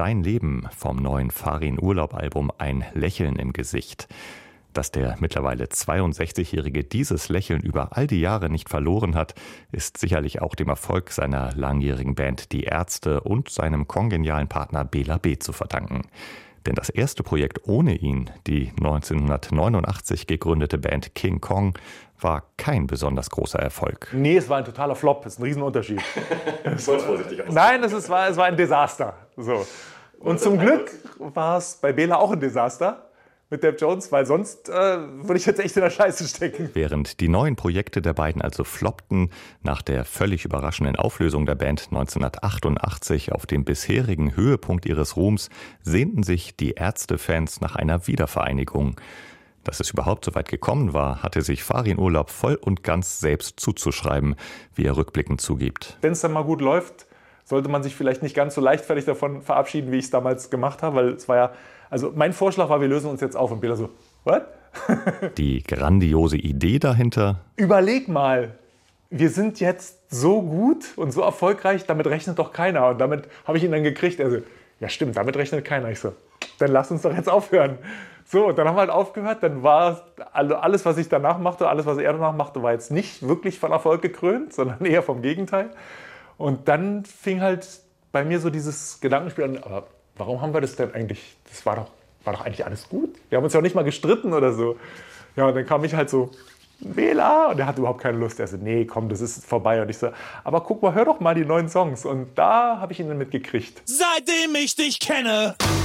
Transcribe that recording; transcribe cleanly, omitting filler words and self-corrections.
Dein Leben vom neuen Farin-Urlaub-Album ein Lächeln im Gesicht. Dass der mittlerweile 62-Jährige dieses Lächeln über all die Jahre nicht verloren hat, ist sicherlich auch dem Erfolg seiner langjährigen Band Die Ärzte und seinem kongenialen Partner Bela B. zu verdanken. Denn das erste Projekt ohne ihn, die 1989 gegründete Band King Kong, war kein besonders großer Erfolg. Nee, es war ein totaler Flop, das ist ein Riesenunterschied. Ich wollte es vorsichtig ausdrücken. Nein, es war ein Desaster. So. Und zum Glück war es bei Bela auch ein Desaster mit Dave Jones, weil sonst würde ich jetzt echt in der Scheiße stecken. Während die neuen Projekte der beiden also floppten, nach der völlig überraschenden Auflösung der Band 1988 auf dem bisherigen Höhepunkt ihres Ruhms, sehnten sich die Ärzte-Fans nach einer Wiedervereinigung. Dass es überhaupt so weit gekommen war, hatte sich Farin Urlaub voll und ganz selbst zuzuschreiben, wie er rückblickend zugibt. Wenn es dann mal gut läuft, sollte man sich vielleicht nicht ganz so leichtfertig davon verabschieden, wie ich es damals gemacht habe, weil es war ja, also mein Vorschlag war, wir lösen uns jetzt auf und Bela so, what? Die grandiose Idee dahinter: Überleg mal, wir sind jetzt so gut und so erfolgreich, damit rechnet doch keiner. Und damit habe ich ihn dann gekriegt. Also, ja stimmt, damit rechnet keiner. Ich so, dann lass uns doch jetzt aufhören. So, und dann haben wir halt aufgehört. Dann war alles, was ich danach machte, alles, was er danach machte, war jetzt nicht wirklich von Erfolg gekrönt, sondern eher vom Gegenteil. Und dann fing halt bei mir so dieses Gedankenspiel an, aber warum haben wir das denn eigentlich? Das war doch eigentlich alles gut. Wir haben uns ja auch nicht mal gestritten oder so. Ja, und dann kam ich halt so, Bela, und er hatte überhaupt keine Lust. Er so, nee, komm, das ist vorbei. Und ich so, aber guck mal, hör doch mal die neuen Songs. Und da habe ich ihn dann mitgekriegt. Seitdem ich dich kenne.